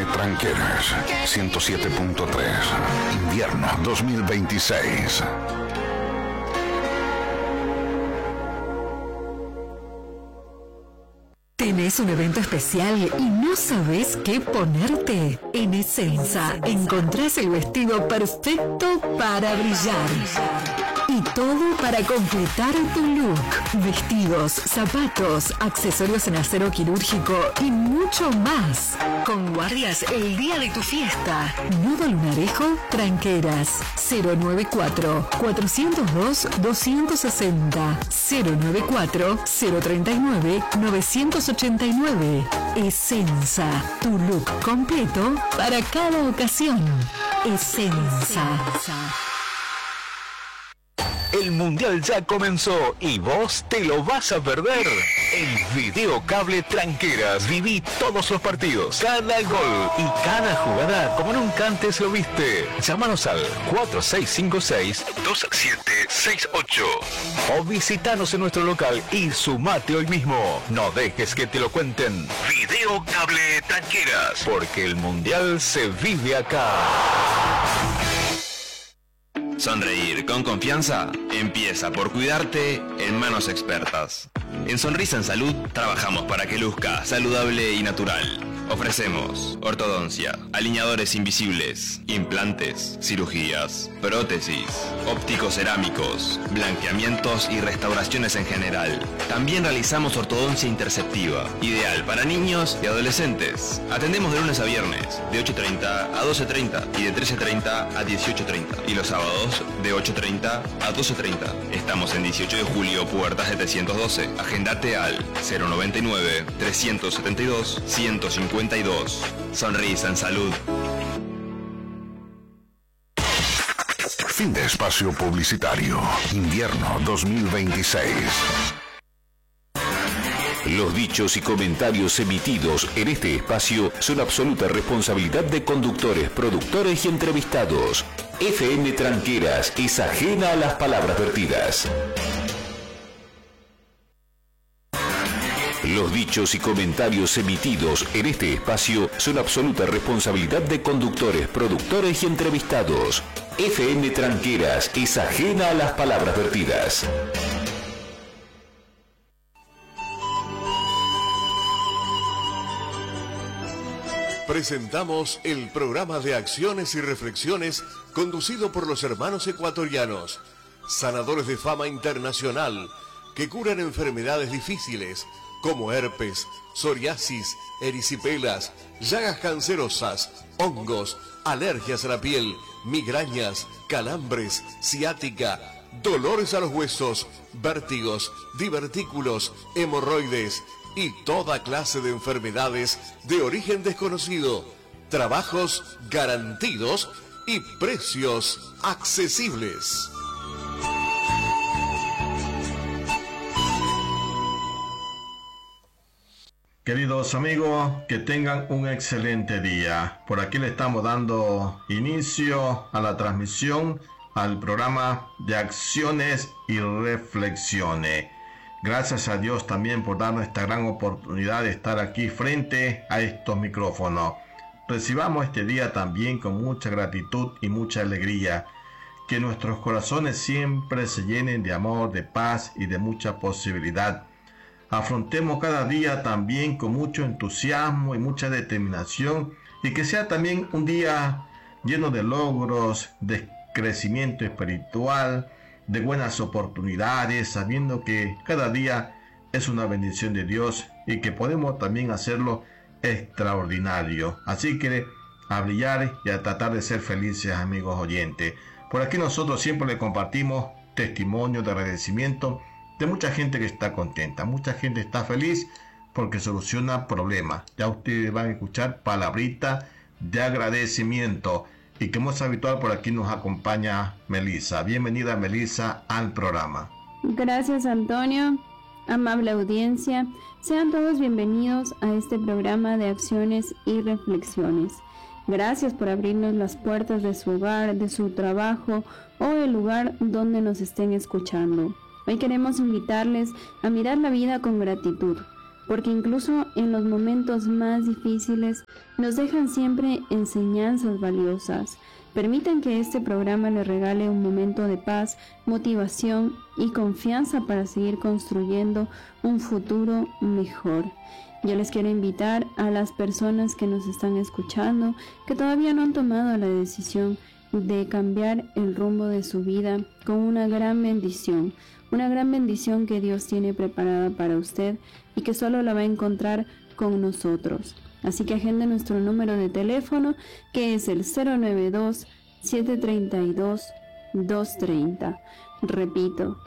Tranqueras 107.3. Invierno 2026. ¿Tenés un evento especial y no sabés qué ponerte? En Essenza encontrás el vestido perfecto para brillar. Y todo para completar tu look. Vestidos, zapatos, accesorios en acero quirúrgico y mucho más. Con guardias el día de tu fiesta. Nudo Lunarejo, Tranqueras. 094-402-260. 094-039-989. Essenza, tu look completo para cada ocasión. Essenza. El Mundial ya comenzó y vos te lo vas a perder. En Videocable Tranqueras viví todos los partidos, cada gol y cada jugada como nunca antes lo viste. Llámanos al 4656-2768 o visitanos en nuestro local y sumate hoy mismo. No dejes que te lo cuenten. Videocable Tranqueras, porque el Mundial se vive acá. Sonreír con confianza empieza por cuidarte en manos expertas. En Sonrisa en Salud trabajamos para que luzca saludable y natural. Ofrecemos ortodoncia, alineadores invisibles, implantes, cirugías, prótesis, ópticos cerámicos, blanqueamientos y restauraciones en general. También realizamos ortodoncia interceptiva, ideal para niños y adolescentes. Atendemos de lunes a viernes, de 8:30 a 12:30 y de 13:30 a 18:30. Y los sábados, de 8:30 a 12:30. Estamos en 18 de julio, puerta 712. Agendate al 099-372-152. Sonrisa en Salud. Fin de espacio publicitario. Invierno 2026. Los dichos y comentarios emitidos en este espacio son absoluta responsabilidad de conductores, productores y entrevistados. FM Tranqueras es ajena a las palabras vertidas. Los dichos y comentarios emitidos en este espacio son absoluta responsabilidad de conductores, productores y entrevistados. FM Tranqueras es ajena a las palabras vertidas. Presentamos el programa de acciones y reflexiones conducido por los hermanos ecuatorianos, sanadores de fama internacional, que curan enfermedades difíciles como herpes, psoriasis, erisipelas, llagas cancerosas, hongos, alergias a la piel, migrañas, calambres, ciática, dolores a los huesos, vértigos, divertículos, hemorroides y toda clase de enfermedades de origen desconocido. Trabajos garantidos y precios accesibles. Queridos amigos, que tengan un excelente día. Por aquí le estamos dando inicio a la transmisión al programa de acciones y reflexiones. Gracias a Dios también por darnos esta gran oportunidad de estar aquí frente a estos micrófonos. Recibamos este día también con mucha gratitud y mucha alegría. Que nuestros corazones siempre se llenen de amor, de paz y de mucha posibilidad. Afrontemos cada día también con mucho entusiasmo y mucha determinación, y que sea también un día lleno de logros, de crecimiento espiritual, de buenas oportunidades, sabiendo que cada día es una bendición de Dios y que podemos también hacerlo extraordinario. Así que a brillar y a tratar de ser felices, amigos oyentes. Por aquí nosotros siempre le compartimos testimonios de agradecimiento de mucha gente que está contenta, mucha gente está feliz porque soluciona problemas. Ya ustedes van a escuchar palabritas de agradecimiento. Y como es habitual, por aquí nos acompaña Melissa. Bienvenida, Melissa, al programa. Gracias, Antonio. Amable audiencia, sean todos bienvenidos a este programa de acciones y reflexiones. Gracias por abrirnos las puertas de su hogar, de su trabajo o el lugar donde nos estén escuchando. Hoy queremos invitarles a mirar la vida con gratitud, porque incluso en los momentos más difíciles nos dejan siempre enseñanzas valiosas. Permitan que este programa les regale un momento de paz, motivación y confianza para seguir construyendo un futuro mejor. Yo les quiero invitar a las personas que nos están escuchando, que todavía no han tomado la decisión de cambiar el rumbo de su vida, con una gran bendición que Dios tiene preparada para usted y que solo la va a encontrar con nosotros. Así que agende nuestro número de teléfono, que es el 092-732-230. Repito,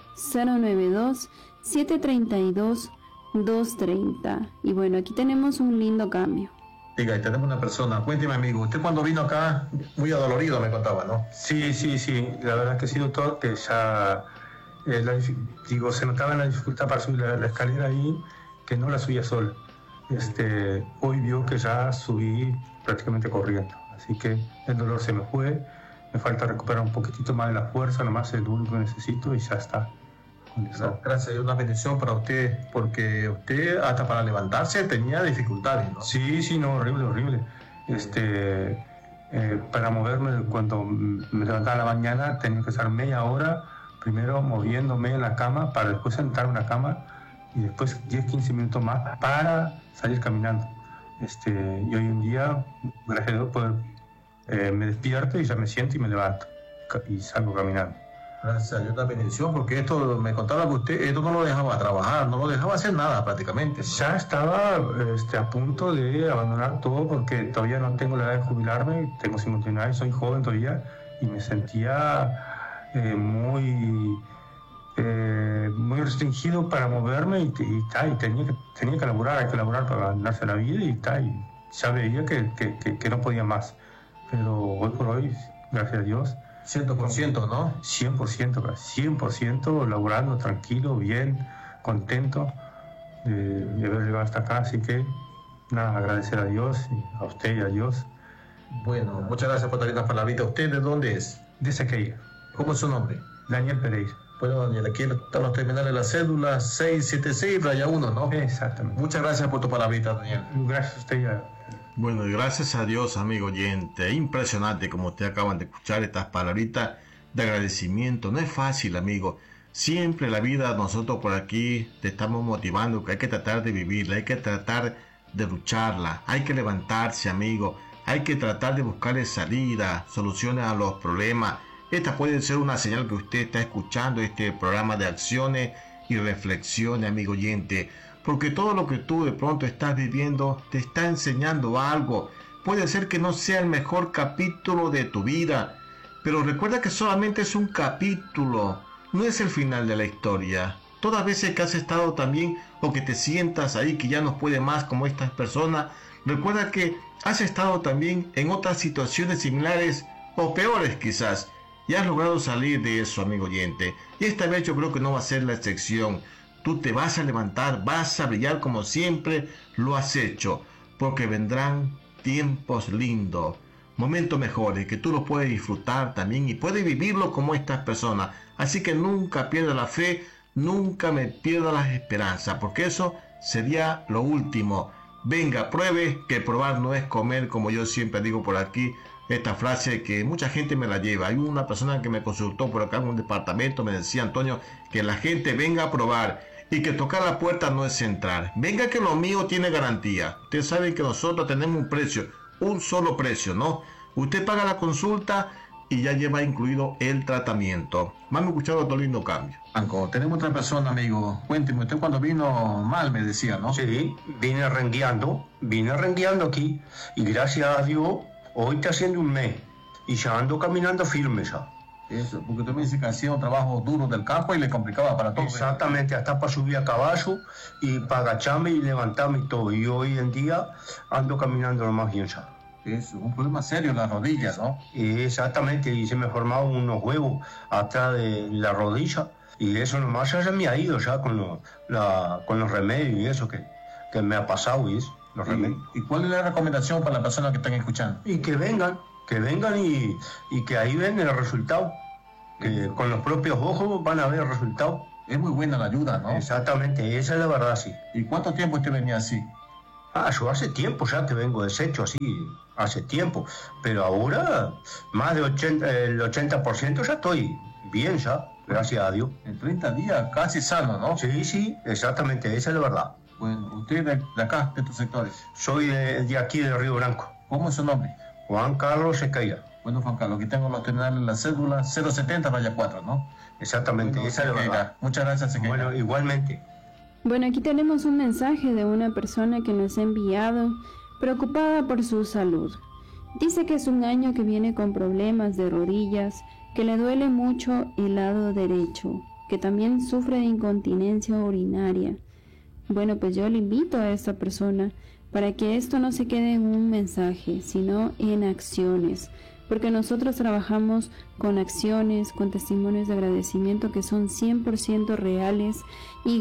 092-732-230. Y bueno, aquí tenemos un lindo cambio. Diga, y tenemos una persona. Cuénteme, amigo, usted cuando vino acá, muy adolorido me contaba, ¿no? Sí. La verdad que sí, doctor, que ya, se notaba la dificultad para subir la escalera ahí, que no la subía sola. Hoy vio que ya subí prácticamente corriendo, así que el dolor se me fue, me falta recuperar un poquitito más de la fuerza, nomás es lo único que necesito y ya está. Gracias, y una bendición para usted, porque usted hasta para levantarse tenía dificultades, ¿no? Sí, no, horrible. Para moverme, cuando me levantaba a la mañana, tenía que estar media hora, primero moviéndome en la cama, para después sentarme en la cama, y después 10-15 minutos más para salir caminando. Y hoy en día, gracias a Dios, me despierto y ya me siento y me levanto y salgo caminando. Gracias a Dios, una bendición, porque esto me contaba que usted, esto no lo dejaba trabajar, no lo dejaba hacer nada prácticamente. Ya estaba a punto de abandonar todo, porque todavía no tengo la edad de jubilarme, tengo 59 años, soy joven todavía, y me sentía muy restringido para moverme y tenía que laburar, hay que laburar para ganarse la vida y ya veía que no podía más. Pero hoy por hoy, gracias a Dios, 100%, ¿no? 100% laburando tranquilo, bien, contento de haber llegado hasta acá, así que nada, agradecer a Dios, y a usted y a Dios. Bueno, muchas gracias por traer las palabritas. ¿Usted de dónde es? De Sequeira. ¿Cómo es su nombre? Daniel Pereira. Bueno, Daniel, aquí están los terminales de la cédula 676-1, ¿no? Exactamente. Muchas gracias por tu palabrita, Daniel. Gracias a usted. Bueno, y gracias a Dios, amigo oyente. Impresionante como ustedes acaban de escuchar estas palabritas de agradecimiento. No es fácil, amigo. Siempre la vida, nosotros por aquí te estamos motivando que hay que tratar de vivirla, hay que tratar de lucharla, hay que levantarse, amigo. Hay que tratar de buscarle salida, soluciones a los problemas. Esta puede ser una señal que usted está escuchando este programa de acciones y reflexiones, amigo oyente. Porque todo lo que tú de pronto estás viviendo te está enseñando algo. Puede ser que no sea el mejor capítulo de tu vida, pero recuerda que solamente es un capítulo, no es el final de la historia. Todas veces que has estado también o que te sientas ahí que ya no puede más como estas personas, recuerda que has estado también en otras situaciones similares o peores quizás, y has logrado salir de eso, amigo oyente. Y esta vez yo creo que no va a ser la excepción. Tú te vas a levantar, vas a brillar como siempre lo has hecho, porque vendrán tiempos lindos, momentos mejores, que tú los puedes disfrutar también y puedes vivirlo como estas personas. Así que nunca pierdas la fe, nunca me pierdas las esperanzas, porque eso sería lo último. Venga, pruebe, que probar no es comer, como yo siempre digo por aquí, esta frase que mucha gente me la lleva. Hay una persona que me consultó por acá en un departamento, me decía: Antonio, que la gente venga a probar y que tocar la puerta no es entrar. Venga, que lo mío tiene garantía. Ustedes saben que nosotros tenemos un precio, un solo precio, ¿no? Usted paga la consulta y ya lleva incluido el tratamiento. Vamos a escuchar otro lindo cambio. Anco, tenemos otra persona, amigo. Cuénteme, usted cuando vino mal me decía, ¿no? Sí, vine rengueando aquí, y gracias a Dios hoy está haciendo un mes y ya ando caminando firme ya. Eso, porque usted me dice que hacía un trabajo duro del campo y le complicaba para todo. Exactamente, hasta para subir a caballo y para agacharme y levantarme y todo. Y hoy en día ando caminando lo más bien ya. Es un problema serio en las rodillas, ¿no? Exactamente, y se me formaron unos huevos atrás de la rodilla, y eso nomás ya se me ha ido ya con los remedios y eso que me ha pasado, y eso, los remedios. ¿Y cuál es la recomendación para las personas que están escuchando? Y que vengan y que ahí ven el resultado, que con los propios ojos van a ver el resultado. Es muy buena la ayuda, ¿no? Exactamente, esa es la verdad, sí. ¿Y cuánto tiempo usted venía así? Yo hace tiempo ya que vengo deshecho así, hace tiempo. Pero ahora, más de el 80% ya estoy bien ya, gracias a Dios. En 30 días casi sano, ¿no? Sí, exactamente, esa es la verdad. Bueno, ¿usted de acá, de estos sectores? Soy de aquí, de Río Branco. ¿Cómo es su nombre? Juan Carlos Sequeira. Bueno, Juan Carlos, aquí tengo los terminales, la cédula 070-4, ¿no? Exactamente, bueno, esa es la verdad. Muchas gracias, Sequeira. Bueno, igualmente. Bueno, aquí tenemos un mensaje de una persona que nos ha enviado preocupada por su salud. Dice que es un año que viene con problemas de rodillas, que le duele mucho el lado derecho, que también sufre de incontinencia urinaria. Bueno, pues yo le invito a esta persona para que esto no se quede en un mensaje, sino en acciones, porque nosotros trabajamos con acciones, con testimonios de agradecimiento que son 100% reales y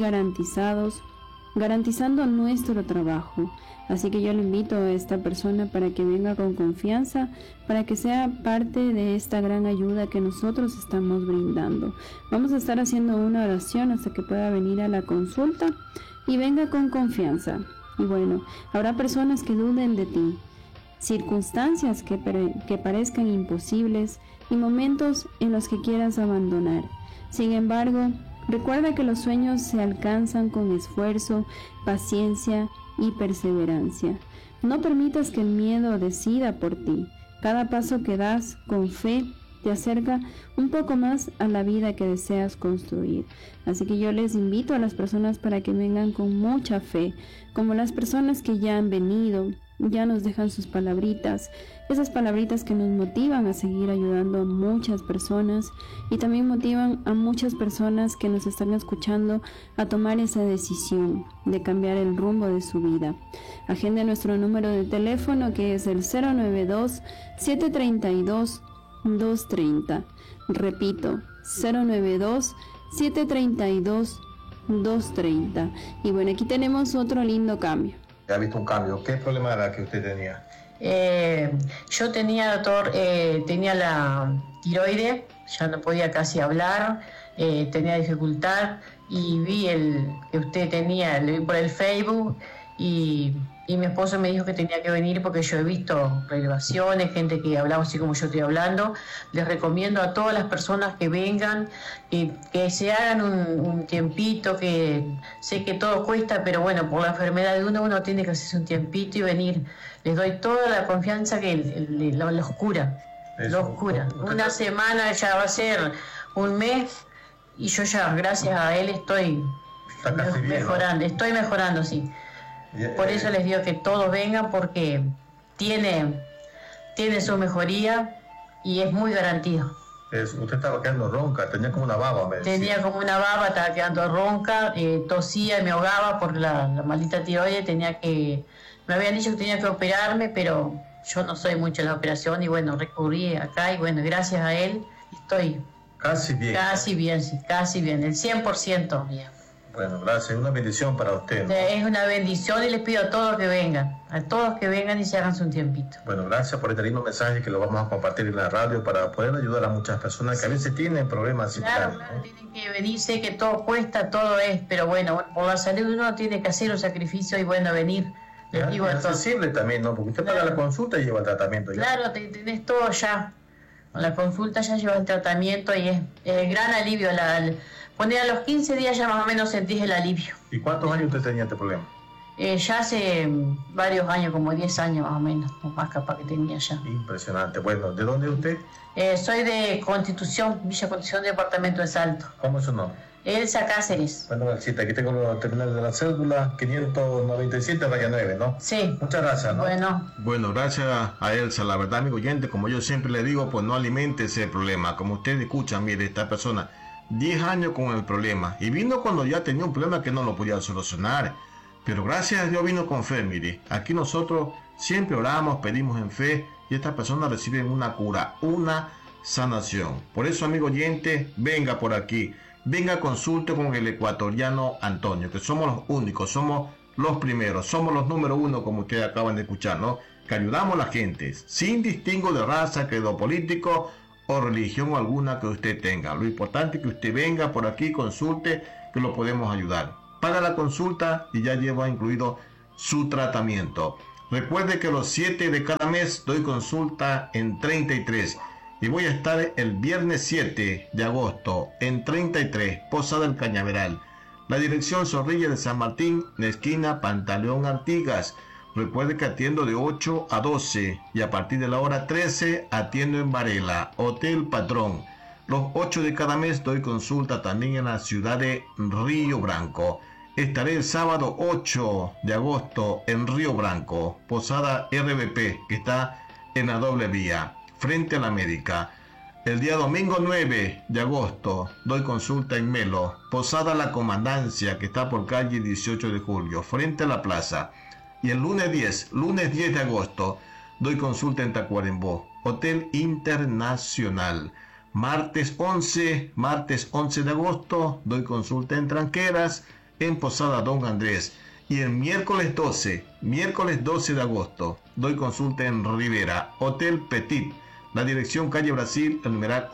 garantizando nuestro trabajo. Así que yo le invito a esta persona para que venga con confianza, para que sea parte de esta gran ayuda que nosotros estamos brindando. Vamos a estar haciendo una oración hasta que pueda venir a la consulta y venga con confianza. Y bueno, habrá personas que duden de ti, circunstancias que parezcan imposibles y momentos en los que quieras abandonar. Sin embargo, recuerda que los sueños se alcanzan con esfuerzo, paciencia y perseverancia. No permitas que el miedo decida por ti. Cada paso que das con fe te acerca un poco más a la vida que deseas construir. Así que yo les invito a las personas para que vengan con mucha fe, como las personas que ya han venido, ya nos dejan sus palabritas, esas palabritas que nos motivan a seguir ayudando a muchas personas y también motivan a muchas personas que nos están escuchando a tomar esa decisión de cambiar el rumbo de su vida. Agende nuestro número de teléfono, que es el 092-732-230. Repito, 092-732-230. Y bueno, aquí tenemos otro lindo cambio. ¿Ha visto un cambio? ¿Qué problema era que usted tenía? Yo tenía, doctor, tenía la tiroide, ya no podía casi hablar, tenía dificultad y vi que usted tenía, lo vi por el Facebook y mi esposo me dijo que tenía que venir porque yo he visto grabaciones, gente que hablaba así como yo estoy hablando. Les recomiendo a todas las personas que vengan, que se hagan un tiempito, que sé que todo cuesta, pero bueno, por la enfermedad de uno tiene que hacerse un tiempito y venir. Les doy toda la confianza que los cura. Los cura. Una semana ya va a ser un mes y yo ya, gracias a él, estoy mejorando. Estoy mejorando, sí. Por eso les digo que todos vengan porque tiene su mejoría y es muy garantido. Usted estaba quedando ronca, tenía como una baba, me decía. Tenía como una baba, estaba quedando ronca, tosía y me ahogaba por la maldita tiroide. Me habían dicho que tenía que operarme, pero yo no soy mucho en la operación y bueno, recurrí acá y bueno, gracias a él estoy casi bien. Casi bien, sí, casi bien, el 100% bien. Bueno, gracias, una bendición para usted, ¿no? Es una bendición y les pido a todos que vengan y se hagan un tiempito. Bueno, gracias por este lindo mensaje que lo vamos a compartir en la radio para poder ayudar a muchas personas que a veces tienen problemas similares. Claro, tienen que venir, sé que todo cuesta, todo es, pero bueno, por la salud uno tiene que hacer un sacrificio y bueno, venir. Les digo es accesible también, ¿no? Porque usted paga la consulta y lleva el tratamiento ya. Claro, tenés todo ya. Con la consulta ya lleva el tratamiento y es gran alivio. Poner a los 15 días ya más o menos sentís el alivio. ¿Y cuántos años usted tenía este problema? Ya hace varios años, como 10 años más o menos, o más capaz que tenía ya. Impresionante. Bueno, ¿de dónde es usted? Soy de Constitución, Villa Constitución, departamento de Salto. ¿Cómo es su nombre? Elsa Cáceres. Bueno, Elcita, aquí tengo los terminales de la cédula 597-9, ¿no? Sí. Muchas gracias, ¿no? Bueno, gracias a Elsa. La verdad, amigo oyente, como yo siempre le digo, pues no alimente ese problema. Como ustedes escuchan, mire, esta persona 10 años con el problema y vino cuando ya tenía un problema que no lo podía solucionar, pero gracias a Dios vino con fe. Mire, aquí nosotros siempre oramos, pedimos en fe y estas personas reciben una cura, una sanación. Por eso, amigo oyente, venga por aquí, venga, consulte con el ecuatoriano Antonio, que somos los únicos, somos los primeros, somos los número uno, como ustedes acaban de escuchar, ¿no? Que ayudamos a la gente sin distingo de raza, credo político o religión alguna que usted tenga. Lo importante es que usted venga por aquí, consulte, que lo podemos ayudar. Paga la consulta y ya lleva incluido su tratamiento. Recuerde que los 7 de cada mes doy consulta en 33 y voy a estar el viernes 7 de agosto en 33, Posada El Cañaveral. La dirección Zorrilla de San Martín, en la esquina Pantaleón Artigas. Recuerde que atiendo de 8 a 12 y a partir de la hora 13 atiendo en Varela, Hotel Patrón. Los 8 de cada mes doy consulta también en la ciudad de Río Branco. Estaré el sábado 8 de agosto en Río Branco, Posada RBP, que está en la doble vía, frente a la América. El día domingo 9 de agosto doy consulta en Melo, Posada La Comandancia, que está por calle 18 de julio, frente a la plaza. Y el lunes 10 de agosto, doy consulta en Tacuarembó, Hotel Internacional. Martes 11 de agosto, doy consulta en Tranqueras, en Posada Don Andrés. Y el miércoles 12 de agosto, doy consulta en Rivera, Hotel Petit. La dirección calle Brasil, el numeral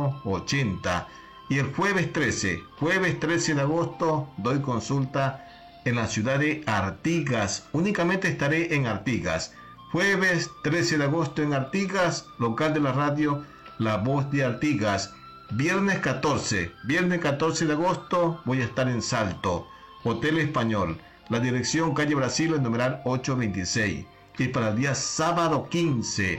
880. Y el jueves 13 de agosto, doy consulta en la ciudad de Artigas. Únicamente estaré en Artigas. Jueves 13 de agosto en Artigas, local de la radio La Voz de Artigas. Viernes 14 de agosto voy a estar en Salto, Hotel Español. La dirección calle Brasil, el numeral 826. Y para el día sábado 15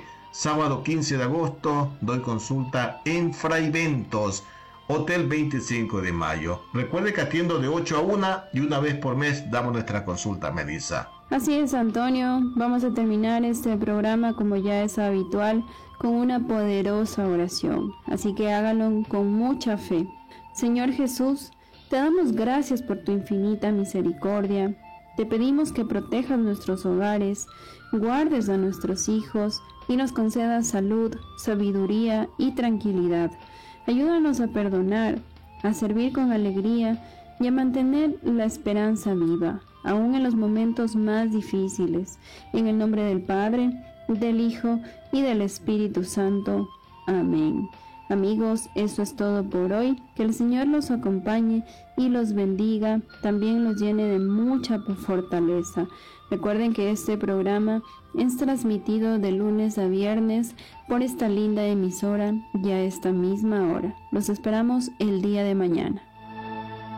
de agosto, doy consulta en Fraiventos, Hotel 25 de Mayo. Recuerde que atiendo de 8 a 1 y una vez por mes damos nuestra consulta, Melissa. Así es, Antonio. Vamos a terminar este programa, como ya es habitual, con una poderosa oración. Así que háganlo con mucha fe. Señor Jesús, te damos gracias por tu infinita misericordia. Te pedimos que protejas nuestros hogares, guardes a nuestros hijos y nos concedas salud, sabiduría y tranquilidad. Ayúdanos a perdonar, a servir con alegría y a mantener la esperanza viva, aún en los momentos más difíciles. En el nombre del Padre, del Hijo y del Espíritu Santo. Amén. Amigos, eso es todo por hoy. Que el Señor los acompañe y los bendiga, también los llene de mucha fortaleza. Recuerden que este programa es transmitido de lunes a viernes por esta linda emisora y a esta misma hora. Los esperamos el día de mañana.